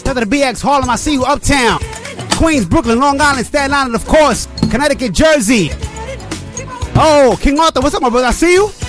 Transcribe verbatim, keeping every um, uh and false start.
Shout out to the B X, Harlem, I see you, Uptown. Queens, Brooklyn, Long Island, Staten Island, of course. Connecticut, Jersey. Oh, King Arthur, what's up, my brother? I see you.